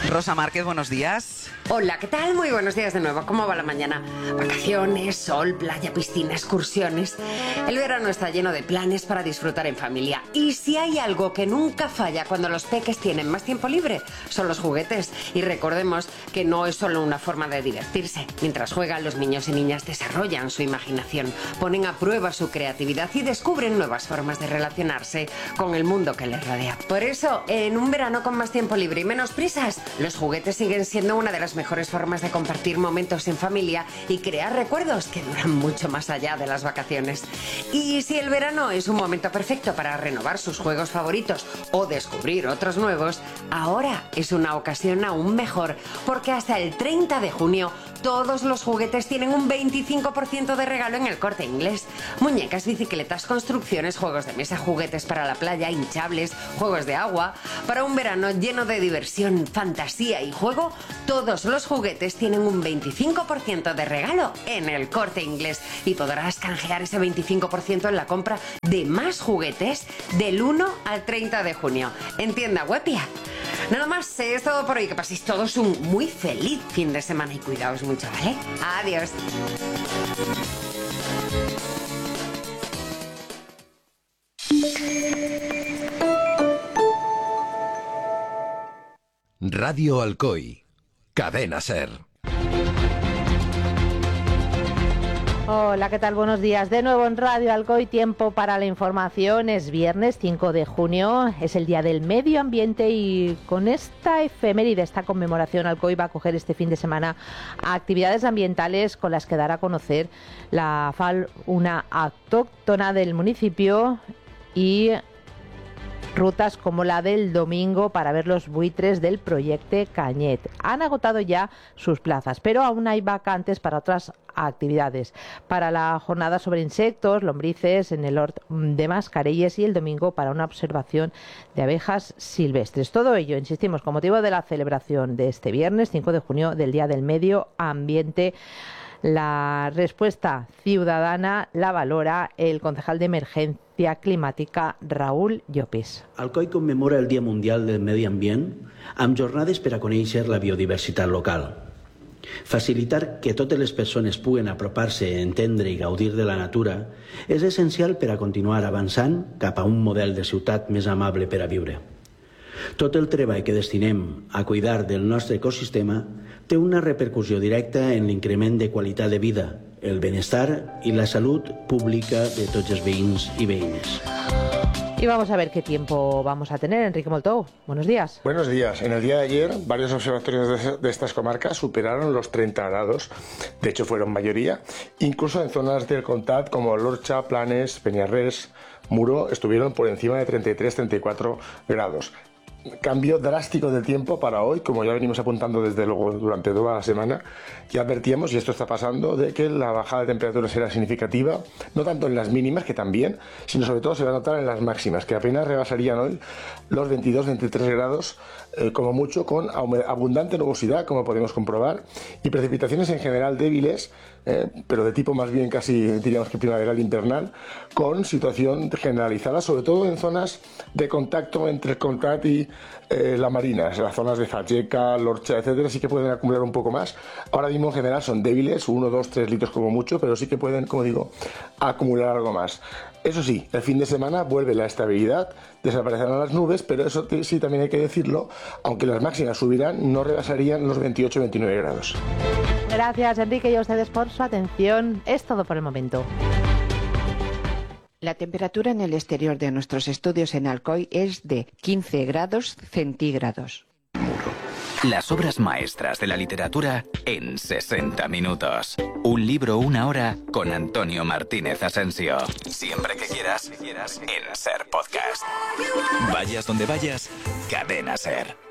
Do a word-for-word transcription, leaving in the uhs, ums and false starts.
Rosa Márquez, buenos días. Hola, ¿qué tal? Muy buenos días de nuevo. ¿Cómo va la mañana? Vacaciones, sol, playa, piscina, excursiones. El verano está lleno de planes para disfrutar en familia. Y si hay algo que nunca falla cuando los peques tienen más tiempo libre, son los juguetes. Y recordemos que no es solo una forma de divertirse. Mientras juegan, los niños y niñas desarrollan su imaginación, ponen a prueba su creatividad y descubren nuevas formas de relacionarse con el mundo que les rodea. Por eso, en un verano con más tiempo libre y menos prisas, los juguetes siguen siendo una de las mejores formas de compartir momentos en familia y crear recuerdos que duran mucho más allá de las vacaciones. Y si el verano es un momento perfecto para renovar sus juegos favoritos o descubrir otros nuevos, ahora es una ocasión aún mejor, porque hasta el treinta de junio todos los juguetes tienen un veinticinco por ciento de regalo en el Corte Inglés. Muñecas, bicicletas, construcciones, juegos de mesa, juguetes para la playa, hinchables, juegos de agua. Para un verano lleno de diversión, fantasía y juego, todos los juguetes tienen un veinticinco por ciento de regalo en el Corte Inglés. Y podrás canjear ese veinticinco por ciento en la compra de más juguetes del uno al treinta de junio. En tienda web y app. Nada más, es todo por hoy. Que paséis todos un muy feliz fin de semana y cuidaos mucho, ¿vale? Adiós. Radio Alcoy, Cadena Ser. Hola, ¿qué tal? Buenos días. De nuevo en Radio Alcoy, tiempo para la información. Es viernes cinco de junio, es el Día del Medio Ambiente y con esta efeméride, esta conmemoración, Alcoy va a acoger este fin de semana actividades ambientales con las que dar a conocer la fauna autóctona del municipio y rutas como la del domingo para ver los buitres del Proyecto Cañet. Han agotado ya sus plazas, pero aún hay vacantes para otras actividades. Para la jornada sobre insectos, lombrices en el Hort de Mascarelles y el domingo para una observación de abejas silvestres. Todo ello, insistimos, con motivo de la celebración de este viernes cinco de junio del Día del Medio Ambiente. La respuesta ciudadana la valora el concejal de Emergencia Climàtica, Raúl Llopis. Alcoi commemora el Dia Mundial del Medi Ambient amb jornades per a conèixer la biodiversitat local. Facilitar que totes les persones puguen apropar-se, entendre i gaudir de la natura és essencial per a continuar avançant cap a un model de ciutat més amable per a viure. Tot el treball que destinem a cuidar del nostre ecosistema té una repercussió directa en l'increment de qualitat de vida, el benestar i la salut pública de tots els veïns i veïnes. Y vamos a ver qué tiempo vamos a tener. Enrique Moltou, buenos días. Buenos días. En el día de ayer, varios observatorios de, de estas comarcas superaron los treinta grados. De hecho, fueron mayoría. Incluso en zonas del Comtat como Lorcha, Planes, Peñarrés, Muro, estuvieron por encima de treinta y tres a treinta y cuatro grados. Cambio drástico del tiempo para hoy, como ya venimos apuntando desde luego durante toda la semana. Ya advertíamos, y esto está pasando, de que la bajada de temperaturas será significativa, no tanto en las mínimas, que también, sino sobre todo se va a notar en las máximas, que apenas rebasarían hoy los veintidós a veintitrés grados, eh, como mucho, con abundante nubosidad, como podemos comprobar, y precipitaciones en general débiles, eh, pero de tipo más bien casi, diríamos que primaveral invernal, con situación generalizada, sobre todo en zonas de contacto entre el Comtat y eh, la Marina, las zonas de Fageca, Lorcha, etcétera, sí que pueden acumular un poco más. Ahora mismo en general son débiles, uno, dos, tres litros como mucho, pero sí que pueden, como digo, acumular algo más. Eso sí, el fin de semana vuelve la estabilidad, desaparecerán las nubes, pero eso sí también hay que decirlo, aunque las máximas subirán, no rebasarían los veintiocho a veintinueve grados. Gracias, Enrique, y a ustedes por su atención. Es todo por el momento. La temperatura en el exterior de nuestros estudios en Alcoy es de quince grados centígrados. Las obras maestras de la literatura en sesenta minutos. Un libro, una hora con Antonio Martínez Asensio. Siempre que quieras, en Ser Podcast. Vayas donde vayas, Cadena Ser.